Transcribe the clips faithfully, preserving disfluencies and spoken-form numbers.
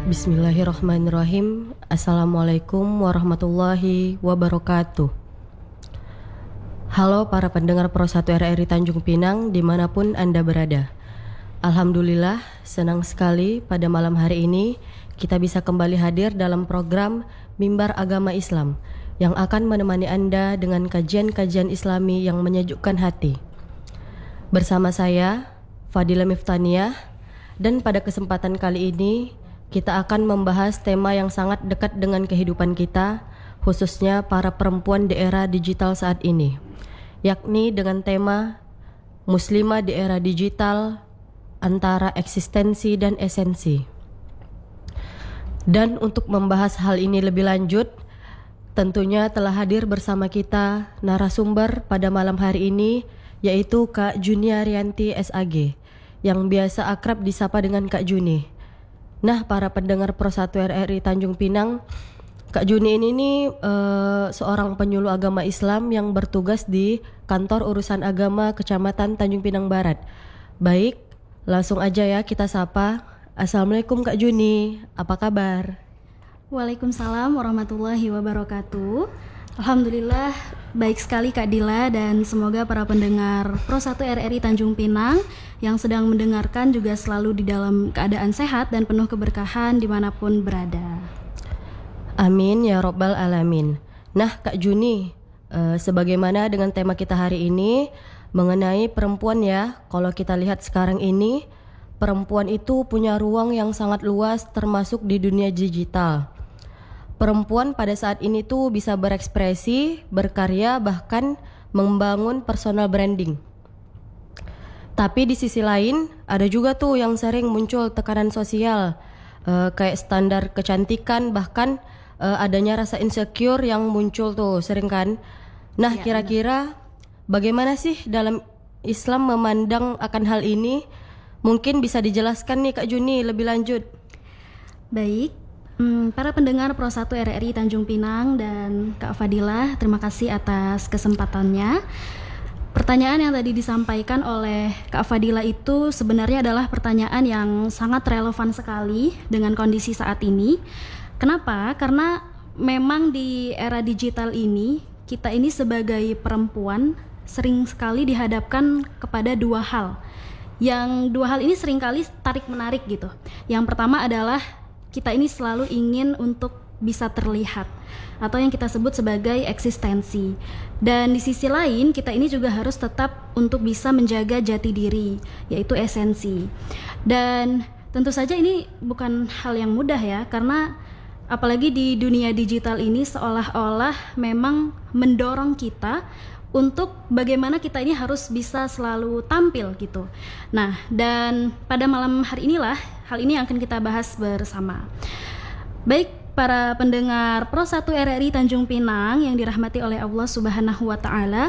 Bismillahirrahmanirrahim. Assalamualaikum warahmatullahi wabarakatuh. Halo para pendengar Pro satu R R I Tanjung Pinang dimanapun Anda berada. Alhamdulillah senang sekali pada malam hari ini kita bisa kembali hadir dalam program Mimbar Agama Islam yang akan menemani Anda dengan kajian-kajian Islami yang menyejukkan hati. Bersama saya Fadilah Miftaniah, dan pada kesempatan kali ini kita akan membahas tema yang sangat dekat dengan kehidupan kita, khususnya para perempuan di era digital saat ini, yakni dengan tema Muslimah di era digital antara eksistensi dan esensi. Dan untuk membahas hal ini lebih lanjut, tentunya telah hadir bersama kita narasumber pada malam hari ini, yaitu Kak Junia Rianti S A G, yang biasa akrab disapa dengan Kak Juni. Nah, para pendengar Pro satu R R I Tanjung Pinang, Kak Juni ini nih uh, seorang penyuluh agama Islam yang bertugas di Kantor Urusan Agama Kecamatan Tanjung Pinang Barat. Baik, langsung aja ya kita sapa. Assalamualaikum Kak Juni, apa kabar? Waalaikumsalam warahmatullahi wabarakatuh. Alhamdulillah baik sekali Kak Dila, dan semoga para pendengar Pro satu R R I Tanjung Pinang yang sedang mendengarkan juga selalu di dalam keadaan sehat dan penuh keberkahan dimanapun berada. Amin ya robbal alamin. Nah Kak Juni, eh, sebagaimana dengan tema kita hari ini mengenai perempuan ya, kalau kita lihat sekarang ini perempuan itu punya ruang yang sangat luas termasuk di dunia digital. Perempuan pada saat ini tuh bisa berekspresi, berkarya, bahkan membangun personal branding. Tapi di sisi lain ada juga tuh yang sering muncul tekanan sosial, uh, kayak standar kecantikan, bahkan uh, adanya rasa insecure yang muncul tuh sering kan. Nah ya, kira-kira benar. Bagaimana sih dalam Islam memandang akan hal ini? Mungkin bisa dijelaskan nih Kak Juni lebih lanjut. Baik. Hmm, para pendengar Pro satu R R I Tanjung Pinang dan Kak Fadilah, terima kasih atas kesempatannya. Pertanyaan yang tadi disampaikan oleh Kak Fadilah itu sebenarnya adalah pertanyaan yang sangat relevan sekali dengan kondisi saat ini. Kenapa? Karena memang di era digital ini, kita ini sebagai perempuan sering sekali dihadapkan kepada dua hal. Yang dua hal ini seringkali tarik-menarik gitu. Yang pertama adalah kita ini selalu ingin untuk bisa terlihat atau yang kita sebut sebagai eksistensi. Dan di sisi lain kita ini juga harus tetap untuk bisa menjaga jati diri, yaitu esensi. Dan tentu saja ini bukan hal yang mudah ya, karena apalagi di dunia digital ini seolah-olah memang mendorong kita untuk bagaimana kita ini harus bisa selalu tampil gitu. Nah, dan pada malam hari inilah hal ini yang akan kita bahas bersama. Baik para pendengar Pro satu R R I Tanjung Pinang yang dirahmati oleh Allah Subhanahu wa taala.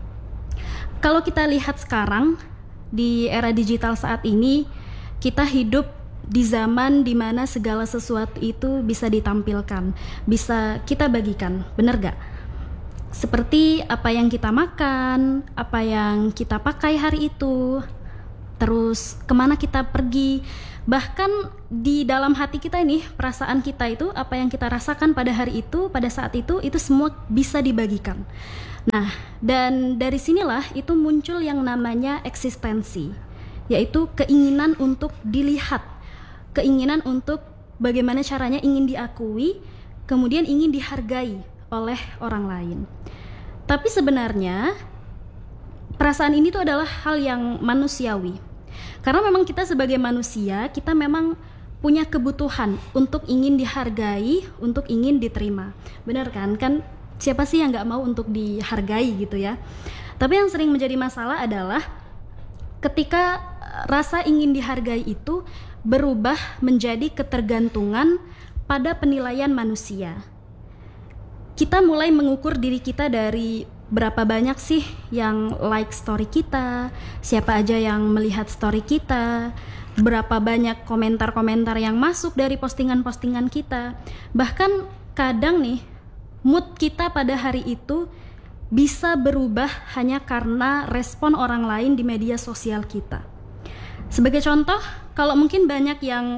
Kalau kita lihat sekarang di era digital saat ini, kita hidup di zaman di mana segala sesuatu itu bisa ditampilkan, bisa kita bagikan. Benar gak? Seperti apa yang kita makan, apa yang kita pakai hari itu, terus kemana kita pergi, bahkan di dalam hati kita ini, perasaan kita itu, apa yang kita rasakan pada hari itu, pada saat itu, itu semua bisa dibagikan. Nah, dan dari sinilah itu muncul yang namanya eksistensi, yaitu keinginan untuk dilihat, keinginan untuk bagaimana caranya ingin diakui, kemudian ingin dihargai oleh orang lain. Tapi sebenarnya perasaan ini tuh adalah hal yang manusiawi. Karena memang kita sebagai manusia, kita memang punya kebutuhan untuk ingin dihargai, untuk ingin diterima. Benar kan? Kan siapa sih yang gak mau untuk dihargai gitu ya. Tapi yang sering menjadi masalah adalah ketika rasa ingin dihargai itu berubah menjadi ketergantungan pada penilaian manusia. Kita mulai mengukur diri kita dari berapa banyak sih yang like story kita, siapa aja yang melihat story kita, berapa banyak komentar-komentar yang masuk dari postingan-postingan kita. Bahkan kadang nih mood kita pada hari itu bisa berubah hanya karena respon orang lain di media sosial kita. Sebagai contoh, kalau mungkin banyak yang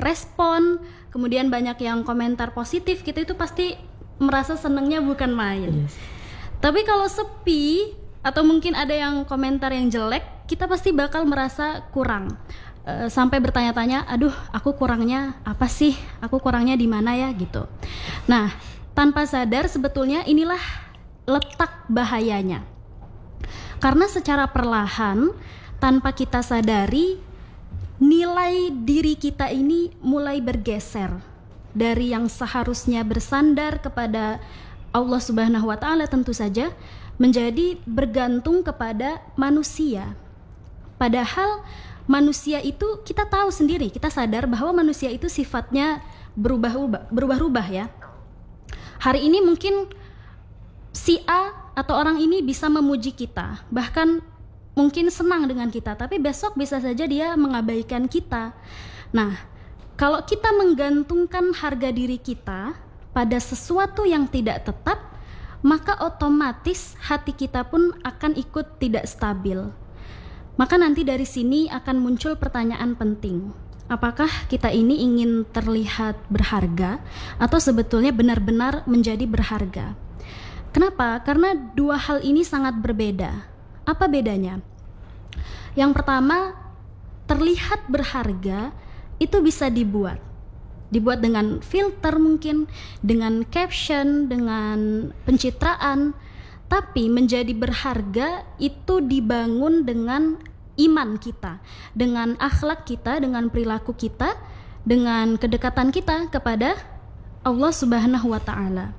respon, kemudian banyak yang komentar positif, kita itu pasti merasa senangnya bukan main. Yes. Tapi kalau sepi atau mungkin ada yang komentar yang jelek, kita pasti bakal merasa kurang. E, sampai bertanya-tanya, aduh aku kurangnya apa sih? Aku kurangnya di mana ya gitu. Nah, tanpa sadar sebetulnya inilah letak bahayanya. Karena secara perlahan, tanpa kita sadari, nilai diri kita ini mulai bergeser dari yang seharusnya bersandar kepada Allah Subhanahu wa Ta'ala tentu saja, menjadi bergantung kepada manusia. Padahal manusia itu kita tahu sendiri, kita sadar bahwa manusia itu sifatnya berubah-ubah, berubah-ubah ya. Hari ini mungkin si A atau orang ini bisa memuji kita, bahkan mungkin senang dengan kita, tapi besok bisa saja dia mengabaikan kita. Nah, kalau kita menggantungkan harga diri kita pada sesuatu yang tidak tetap, maka otomatis hati kita pun akan ikut tidak stabil. Maka nanti dari sini akan muncul pertanyaan penting. Apakah kita ini ingin terlihat berharga atau sebetulnya benar-benar menjadi berharga? Kenapa? Karena dua hal ini sangat berbeda. Apa bedanya? Yang pertama, terlihat berharga itu bisa dibuat. Dibuat dengan filter mungkin, dengan caption, dengan pencitraan. Tapi menjadi berharga itu dibangun dengan iman kita, dengan akhlak kita, dengan perilaku kita, dengan kedekatan kita kepada Allah Subhanahu wa Ta'ala.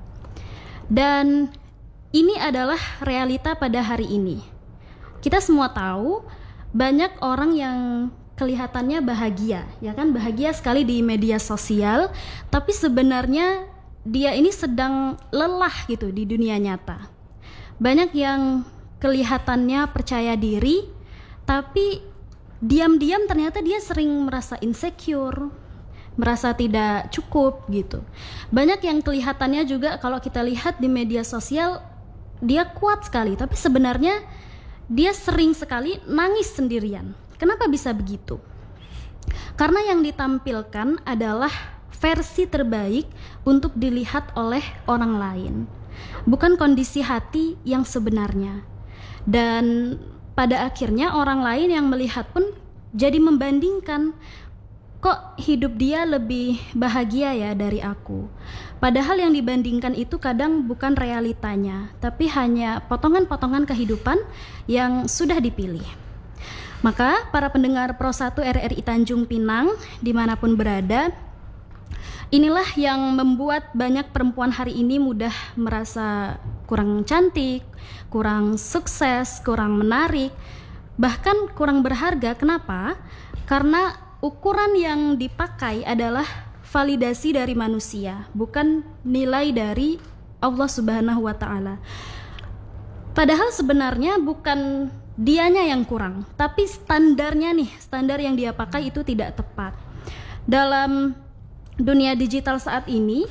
Dan ini adalah realita pada hari ini. Kita semua tahu banyak orang yang kelihatannya bahagia, ya kan, bahagia sekali di media sosial, tapi sebenarnya dia ini sedang lelah gitu di dunia nyata. Banyak yang kelihatannya percaya diri, tapi diam-diam ternyata dia sering merasa insecure, merasa tidak cukup gitu. Banyak yang kelihatannya juga kalau kita lihat di media sosial dia kuat sekali, tapi sebenarnya dia sering sekali nangis sendirian. Kenapa bisa begitu? Karena yang ditampilkan adalah versi terbaik untuk dilihat oleh orang lain, bukan kondisi hati yang sebenarnya. Dan pada akhirnya orang lain yang melihat pun jadi membandingkan, kok hidup dia lebih bahagia ya dari aku. Padahal yang dibandingkan itu kadang bukan realitanya, tapi hanya potongan-potongan kehidupan yang sudah dipilih. Maka para pendengar Pro satu R R I Tanjung Pinang dimanapun berada, inilah yang membuat banyak perempuan hari ini mudah merasa kurang cantik, kurang sukses, kurang menarik, bahkan kurang berharga. Kenapa? Karena ukuran yang dipakai adalah validasi dari manusia, bukan nilai dari Allah Subhanahu wa Ta'ala. Padahal sebenarnya bukan dianya yang kurang, tapi standarnya nih, standar yang dia pakai itu tidak tepat. Dalam dunia digital saat ini,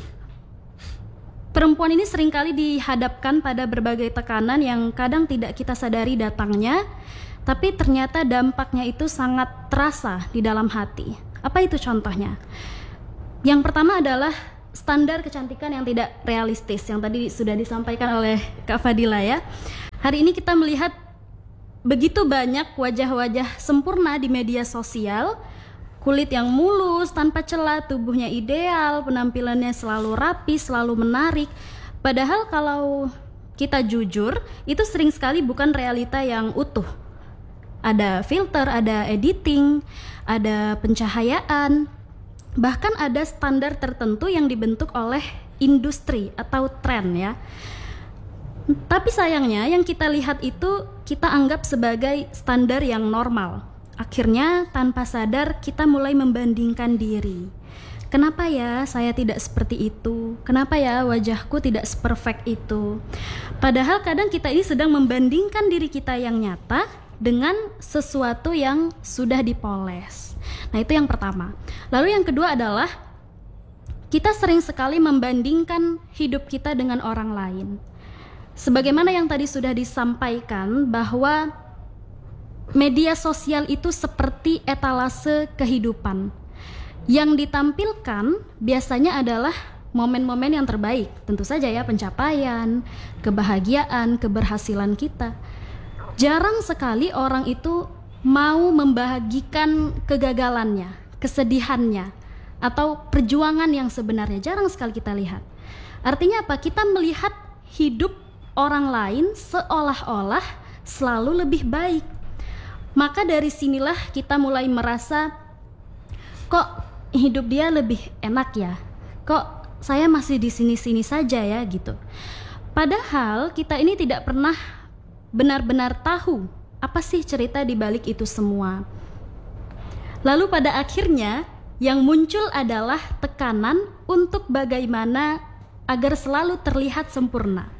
perempuan ini seringkali dihadapkan pada berbagai tekanan yang kadang tidak kita sadari datangnya, tapi ternyata dampaknya itu sangat terasa di dalam hati. Apa itu contohnya? Yang pertama adalah standar kecantikan yang tidak realistis, yang tadi sudah disampaikan oleh Kak Fadila ya. Hari ini kita melihat begitu banyak wajah-wajah sempurna di media sosial, kulit yang mulus, tanpa celah, tubuhnya ideal, penampilannya selalu rapi, selalu menarik. Padahal kalau kita jujur, itu sering sekali bukan realita yang utuh. Ada filter, ada editing, ada pencahayaan, bahkan ada standar tertentu yang dibentuk oleh industri atau tren ya. Tapi sayangnya yang kita lihat itu kita anggap sebagai standar yang normal. Akhirnya tanpa sadar kita mulai membandingkan diri. Kenapa ya saya tidak seperti itu? Kenapa ya wajahku tidak seperfect itu? Padahal kadang kita ini sedang membandingkan diri kita yang nyata dengan sesuatu yang sudah dipoles. Nah, itu yang pertama. Lalu yang kedua adalah kita sering sekali membandingkan hidup kita dengan orang lain. Sebagaimana yang tadi sudah disampaikan bahwa media sosial itu seperti etalase kehidupan. Yang ditampilkan biasanya adalah momen-momen yang terbaik, tentu saja ya, pencapaian, kebahagiaan, keberhasilan kita. Jarang sekali orang itu mau membahagikan kegagalannya, kesedihannya, atau perjuangan yang sebenarnya. Jarang sekali kita lihat. Artinya apa? Kita melihat hidup orang lain seolah-olah selalu lebih baik. Maka dari sinilah kita mulai merasa, kok hidup dia lebih enak ya? Kok saya masih di sini-sini saja ya gitu. Padahal kita ini tidak pernah benar-benar tahu apa sih cerita di balik itu semua. Lalu pada akhirnya yang muncul adalah tekanan untuk bagaimana agar selalu terlihat sempurna.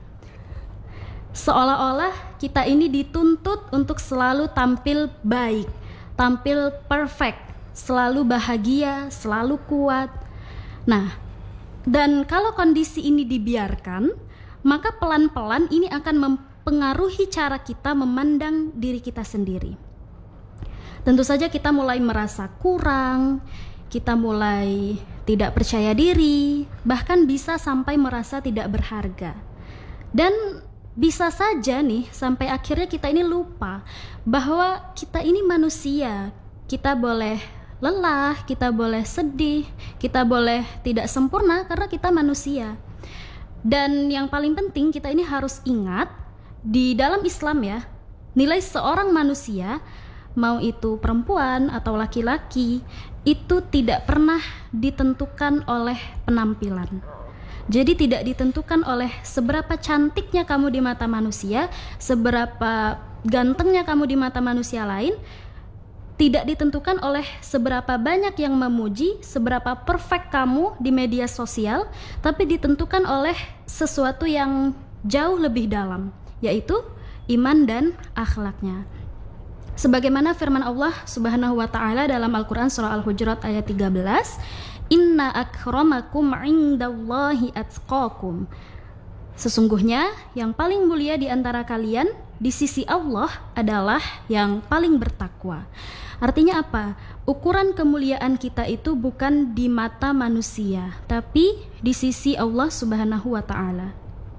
Seolah-olah kita ini dituntut untuk selalu tampil baik, tampil perfect, selalu bahagia, selalu kuat. Nah, dan kalau kondisi ini dibiarkan, maka pelan-pelan ini akan mempengaruhi cara kita memandang diri kita sendiri. Tentu saja kita mulai merasa kurang, kita mulai tidak percaya diri, bahkan bisa sampai merasa tidak berharga. Dan bisa saja nih sampai akhirnya kita ini lupa bahwa kita ini manusia. Kita boleh lelah, kita boleh sedih, kita boleh tidak sempurna karena kita manusia. Dan yang paling penting kita ini harus ingat, di dalam Islam ya, nilai seorang manusia, mau itu perempuan atau laki-laki, itu tidak pernah ditentukan oleh penampilan. Jadi tidak ditentukan oleh seberapa cantiknya kamu di mata manusia, seberapa gantengnya kamu di mata manusia lain. Tidak ditentukan oleh seberapa banyak yang memuji, seberapa perfect kamu di media sosial, tapi ditentukan oleh sesuatu yang jauh lebih dalam, yaitu iman dan akhlaknya. Sebagaimana firman Allah Subhanahu wa taala dalam Al-Qur'an surah Al-Hujurat ayat tiga belas, "Inna akramakum 'indallahi atqakum." Sesungguhnya yang paling mulia di antara kalian di sisi Allah adalah yang paling bertakwa. Artinya apa? Ukuran kemuliaan kita itu bukan di mata manusia, tapi di sisi Allah Subhanahu wa taala.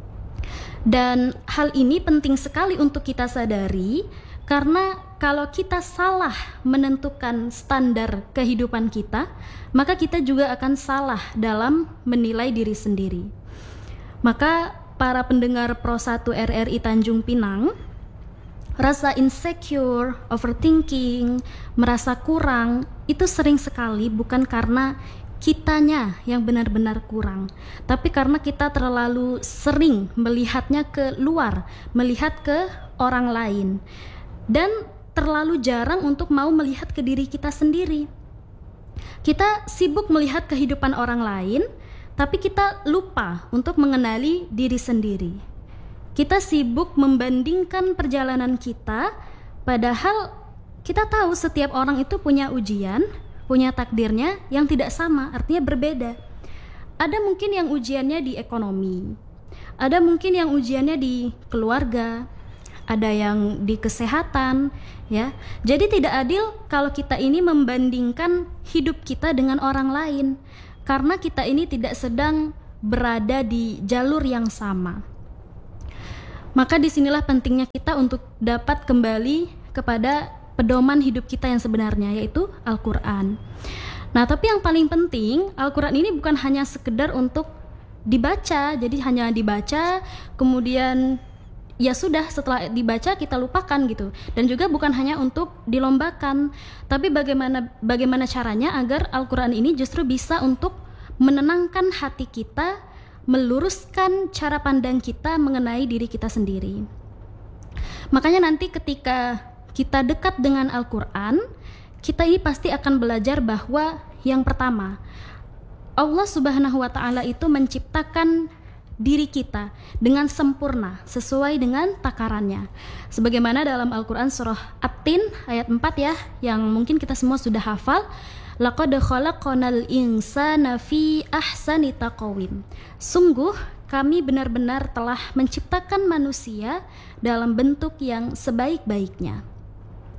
Dan hal ini penting sekali untuk kita sadari, karena kalau kita salah menentukan standar kehidupan kita, maka kita juga akan salah dalam menilai diri sendiri. Maka para pendengar Pro satu R R I Tanjung Pinang, rasa insecure, overthinking, merasa kurang, itu sering sekali bukan karena kitanya yang benar-benar kurang, tapi karena kita terlalu sering melihatnya ke luar, melihat ke orang lain, dan terlalu jarang untuk mau melihat ke diri kita sendiri. Kita sibuk melihat kehidupan orang lain, tapi kita lupa untuk mengenali diri sendiri. Kita sibuk membandingkan perjalanan kita, padahal kita tahu setiap orang itu punya ujian, punya takdirnya yang tidak sama, artinya berbeda. Ada mungkin yang ujiannya di ekonomi, ada mungkin yang ujiannya di keluarga, ada yang di kesehatan, ya. Jadi tidak adil kalau kita ini membandingkan hidup kita dengan orang lain, karena kita ini tidak sedang berada di jalur yang sama. Maka disinilah pentingnya kita untuk dapat kembali kepada pedoman hidup kita yang sebenarnya, yaitu Al-Quran. Nah, tapi yang paling penting, Al-Quran ini bukan hanya sekedar untuk dibaca, jadi hanya dibaca, kemudian ya sudah, setelah dibaca kita lupakan gitu. Dan juga bukan hanya untuk dilombakan, tapi bagaimana bagaimana caranya agar Al-Quran ini justru bisa untuk menenangkan hati kita, meluruskan cara pandang kita mengenai diri kita sendiri. Makanya nanti ketika kita dekat dengan Al-Quran, kita ini pasti akan belajar bahwa yang pertama, Allah Subhanahu wa ta'ala itu menciptakan diri kita dengan sempurna sesuai dengan takarannya. Sebagaimana dalam Al-Quran surah At-Tin ayat empat ya, yang mungkin kita semua sudah hafal, laqad khalaqnal insana fi ahsani taqwim. Sungguh kami benar-benar telah menciptakan manusia dalam bentuk yang sebaik-baiknya.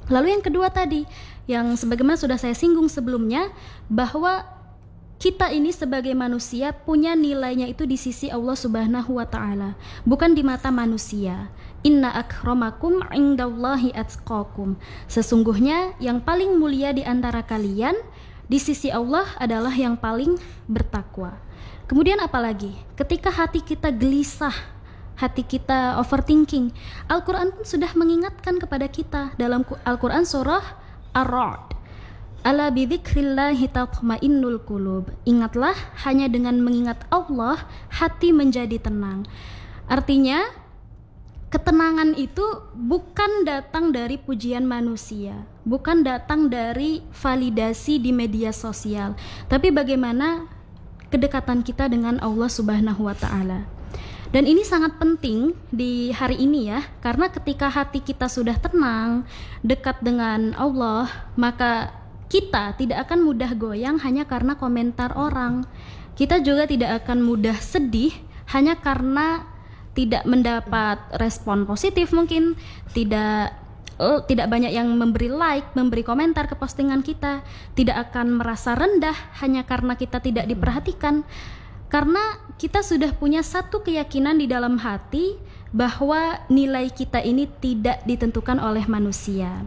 Lalu yang kedua tadi, yang sebagaimana sudah saya singgung sebelumnya, bahwa kita ini sebagai manusia punya nilainya itu di sisi Allah Subhanahu wa Ta'ala, bukan di mata manusia. Inna akramakum indallahi atqakum. Sesungguhnya yang paling mulia di antara kalian di sisi Allah adalah yang paling bertakwa. Kemudian apalagi? Ketika hati kita gelisah, hati kita overthinking, Al-Quran pun sudah mengingatkan kepada kita dalam Al-Quran surah Ar-Ra'd. Ala bidzikrillahi tatma'innul qulub. Ingatlah, hanya dengan mengingat Allah hati menjadi tenang. Artinya ketenangan itu bukan datang dari pujian manusia, bukan datang dari validasi di media sosial, tapi bagaimana kedekatan kita dengan Allah Subhanahu wa Ta'ala. Dan ini sangat penting di hari ini ya, karena ketika hati kita sudah tenang, dekat dengan Allah, maka kita tidak akan mudah goyang hanya karena komentar orang. Kita juga tidak akan mudah sedih hanya karena tidak mendapat respon positif, mungkin tidak uh, tidak banyak yang memberi like, memberi komentar ke postingan kita. Tidak akan merasa rendah hanya karena kita tidak diperhatikan, karena kita sudah punya satu keyakinan di dalam hati bahwa nilai kita ini tidak ditentukan oleh manusia.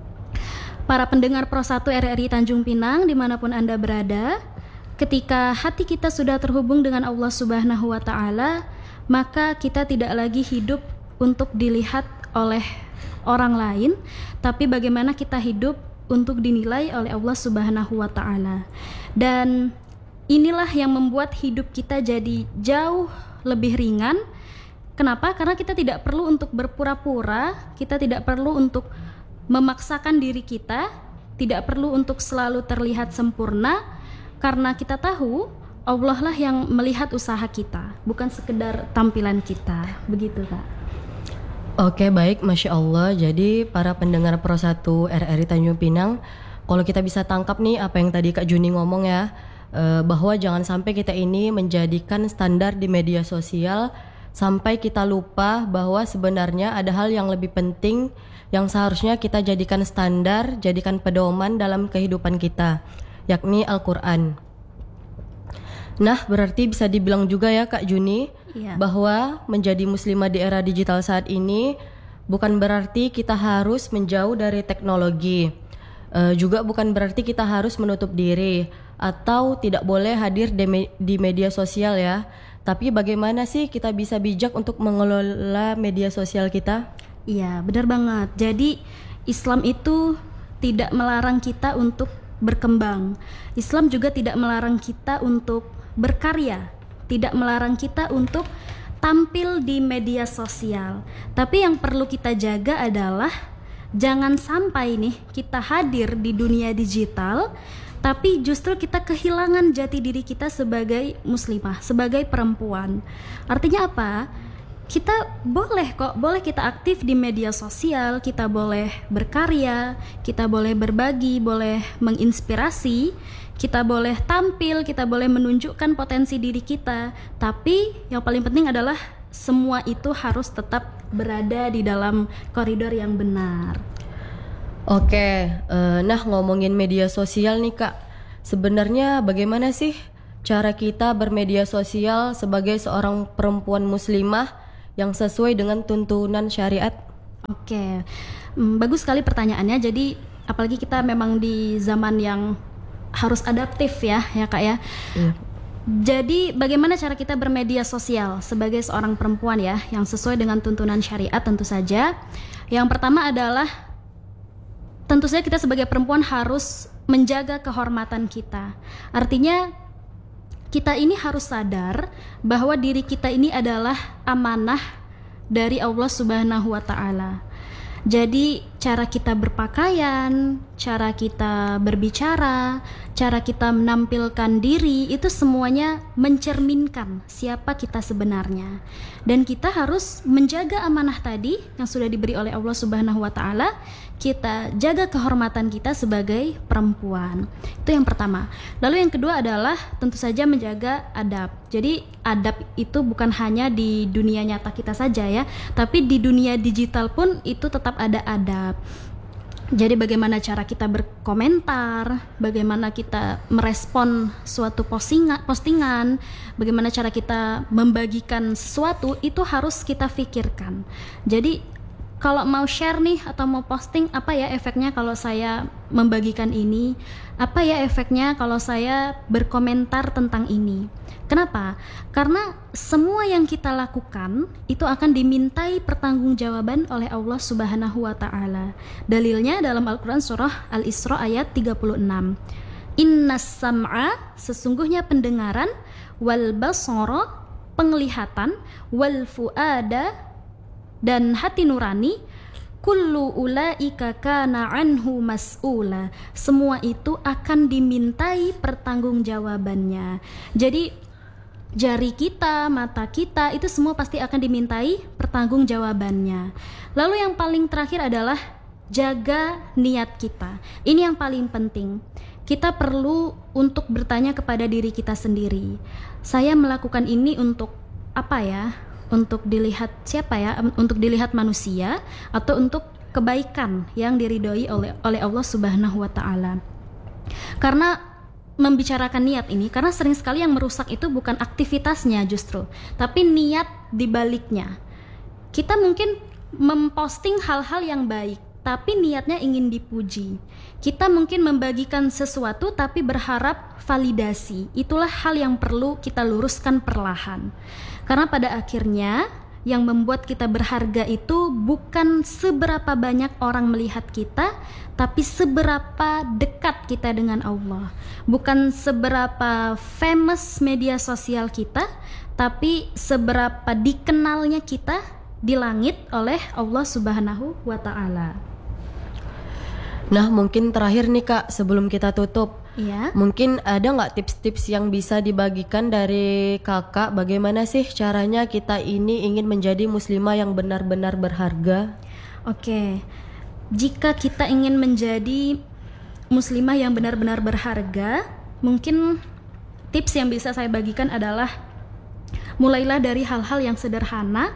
Para pendengar Pro satu R R I Tanjung Pinang dimanapun Anda berada, ketika hati kita sudah terhubung dengan Allah Subhanahu wa Ta'ala, maka kita tidak lagi hidup untuk dilihat oleh orang lain, tapi bagaimana kita hidup untuk dinilai oleh Allah Subhanahu wa Ta'ala. Dan inilah yang membuat hidup kita jadi jauh lebih ringan. Kenapa? Karena kita tidak perlu untuk berpura-pura, kita tidak perlu untuk memaksakan diri kita, tidak perlu untuk selalu terlihat sempurna, karena kita tahu Allah lah yang melihat usaha kita, bukan sekedar tampilan kita. Begitu, Kak. Oke, baik, Masya Allah. Jadi para pendengar Pro satu R R I Tanjung Pinang, kalau kita bisa tangkap nih apa yang tadi Kak Juni ngomong ya, eh, bahwa jangan sampai kita ini menjadikan standar di media sosial sampai kita lupa bahwa sebenarnya ada hal yang lebih penting yang seharusnya kita jadikan standar, jadikan pedoman dalam kehidupan kita, yakni Al-Quran. Nah, berarti bisa dibilang juga ya Kak Juni, iya, bahwa menjadi muslimah di era digital saat ini bukan berarti kita harus menjauh dari teknologi, e, juga bukan berarti kita harus menutup diri atau tidak boleh hadir di, me- di media sosial ya. Tapi bagaimana sih kita bisa bijak untuk mengelola media sosial kita? Iya, benar banget. Jadi Islam itu tidak melarang kita untuk berkembang. Islam juga tidak melarang kita untuk berkarya, tidak melarang kita untuk tampil di media sosial. Tapi yang perlu kita jaga adalah jangan sampai nih kita hadir di dunia digital, tapi justru kita kehilangan jati diri kita sebagai muslimah, sebagai perempuan. Artinya apa? Kita boleh kok, boleh kita aktif di media sosial, kita boleh berkarya, kita boleh berbagi, boleh menginspirasi, kita boleh tampil, kita boleh menunjukkan potensi diri kita. Tapi yang paling penting adalah semua itu harus tetap berada di dalam koridor yang benar. Oke, uh, nah ngomongin media sosial nih Kak, sebenarnya bagaimana sih cara kita bermedia sosial sebagai seorang perempuan muslimah yang sesuai dengan tuntunan syariat? Oke, hmm, bagus sekali pertanyaannya. Jadi apalagi kita memang di zaman yang harus adaptif ya, ya Kak ya. Hmm. Jadi bagaimana cara kita bermedia sosial sebagai seorang perempuan ya, yang sesuai dengan tuntunan syariat tentu saja. Yang pertama adalah tentu saja kita sebagai perempuan harus menjaga kehormatan kita. Artinya kita ini harus sadar bahwa diri kita ini adalah amanah dari Allah Subhanahu wa Ta'ala. Jadi cara kita berpakaian, cara kita berbicara, cara kita menampilkan diri, itu semuanya mencerminkan siapa kita sebenarnya. Dan kita harus menjaga amanah tadi yang sudah diberi oleh Allah Subhanahu wa Ta'ala. Kita jaga kehormatan kita sebagai perempuan. Itu yang pertama. Lalu yang kedua adalah tentu saja menjaga adab. Jadi adab itu bukan hanya di dunia nyata kita saja ya, tapi di dunia digital pun itu tetap ada adab. Jadi bagaimana cara kita berkomentar, bagaimana kita merespon suatu postingan, postingan, bagaimana cara kita membagikan sesuatu, itu harus kita pikirkan. Jadi kalau mau share nih atau mau posting, apa ya efeknya kalau saya membagikan ini? Apa ya efeknya kalau saya berkomentar tentang ini? Kenapa? Karena semua yang kita lakukan itu akan dimintai pertanggungjawaban oleh Allah Subhanahu wa taala. Dalilnya dalam Al-Qur'an surah Al-Isra ayat tiga puluh enam. Innas sam'a, sesungguhnya pendengaran, wal basara, penglihatan, wal fuada, dan hati nurani, kullu ulaika kana anhu mas'ula, semua itu akan dimintai pertanggungjawabannya. Jadi jari kita, mata kita, itu semua pasti akan dimintai pertanggungjawabannya. Lalu yang paling terakhir adalah jaga niat kita. Ini yang paling penting. Kita perlu untuk bertanya kepada diri kita sendiri. Saya melakukan ini untuk apa ya? Untuk dilihat siapa ya? Untuk dilihat manusia atau untuk kebaikan yang diridhoi oleh oleh Allah Subhanahu wa taala. Karena membicarakan niat ini, karena sering sekali yang merusak itu bukan aktivitasnya justru, tapi niat dibaliknya. Kita mungkin memposting hal-hal yang baik, tapi niatnya ingin dipuji. Kita mungkin membagikan sesuatu tapi berharap validasi. Itulah hal yang perlu kita luruskan perlahan. Karena pada akhirnya yang membuat kita berharga itu bukan seberapa banyak orang melihat kita, tapi seberapa dekat kita dengan Allah. Bukan seberapa famous media sosial kita, tapi seberapa dikenalnya kita di langit oleh Allah Subhanahu wa taala. Nah, mungkin terakhir nih Kak, sebelum kita tutup, Iya. mungkin ada nggak tips-tips yang bisa dibagikan dari Kakak, bagaimana sih caranya kita ini ingin menjadi muslimah yang benar-benar berharga? Oke, jika kita ingin menjadi muslimah yang benar-benar berharga, mungkin tips yang bisa saya bagikan adalah mulailah dari hal-hal yang sederhana,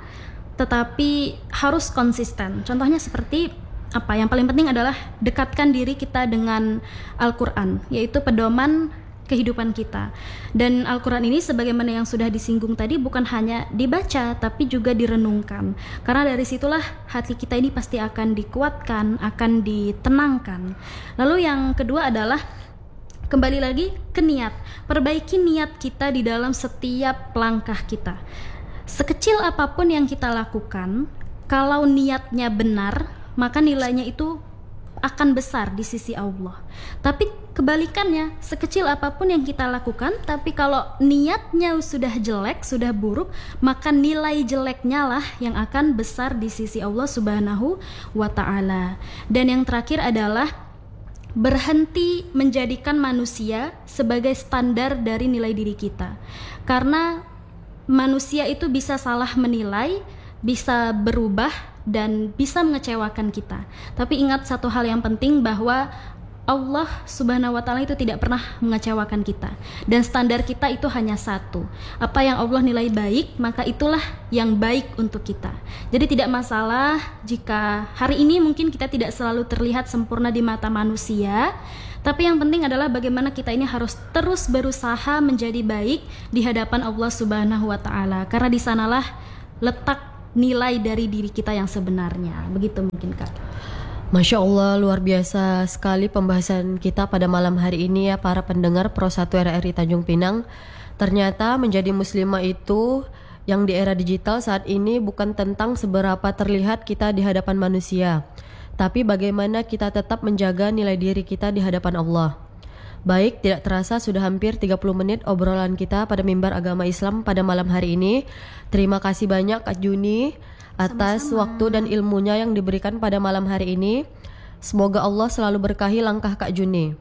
tetapi harus konsisten. Contohnya seperti apa? Yang paling penting adalah dekatkan diri kita dengan Al-Quran, yaitu pedoman kehidupan kita. Dan Al-Quran ini sebagaimana yang sudah disinggung tadi, bukan hanya dibaca tapi juga direnungkan. Karena dari situlah hati kita ini pasti akan dikuatkan, akan ditenangkan. Lalu yang kedua adalah kembali lagi ke niat. Perbaiki niat kita di dalam setiap langkah kita. Sekecil apapun yang kita lakukan, kalau niatnya benar, maka nilainya itu akan besar di sisi Allah. Tapi kebalikannya, sekecil apapun yang kita lakukan, tapi kalau niatnya sudah jelek, sudah buruk, maka nilai jeleknya lah yang akan besar di sisi Allah Subhanahu wa ta'ala. Dan yang terakhir adalah berhenti menjadikan manusia sebagai standar dari nilai diri kita. Karena manusia itu bisa salah menilai, bisa berubah, dan bisa mengecewakan kita. Tapi ingat satu hal yang penting, bahwa Allah Subhanahu wa ta'ala itu tidak pernah mengecewakan kita. Dan standar kita itu hanya satu. Apa yang Allah nilai baik, maka itulah yang baik untuk kita. Jadi tidak masalah jika hari ini mungkin kita tidak selalu terlihat sempurna di mata manusia, tapi yang penting adalah bagaimana kita ini harus terus berusaha menjadi baik di hadapan Allah Subhanahu wa ta'ala. Karena di sanalah letak nilai dari diri kita yang sebenarnya. Begitu mungkin Kak. Masya Allah, luar biasa sekali pembahasan kita pada malam hari ini ya para pendengar Pro satu R R I Tanjung Pinang. Ternyata menjadi muslimah itu yang di era digital saat ini bukan tentang seberapa terlihat kita di hadapan manusia, tapi bagaimana kita tetap menjaga nilai diri kita di hadapan Allah. Baik, tidak terasa sudah hampir tiga puluh menit obrolan kita pada Mimbar Agama Islam pada malam hari ini. Terima kasih banyak Kak Juni atas Sama-sama. waktu dan ilmunya yang diberikan pada malam hari ini. Semoga Allah selalu berkahi langkah Kak Juni.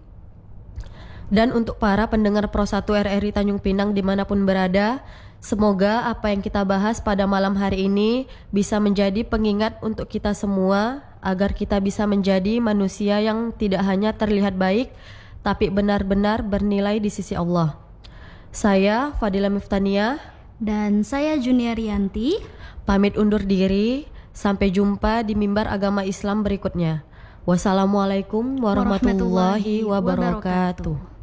Dan untuk para pendengar Pro satu R R I Tanjung Pinang dimanapun berada, semoga apa yang kita bahas pada malam hari ini bisa menjadi pengingat untuk kita semua, agar kita bisa menjadi manusia yang tidak hanya terlihat baik, tapi benar-benar bernilai di sisi Allah. Saya Fadila Miftania Dan saya Juniarianti, pamit undur diri. Sampai jumpa di Mimbar Agama Islam berikutnya. Wassalamualaikum warahmatullahi Warahmatullahi wabarakatuh. wabarakatuh.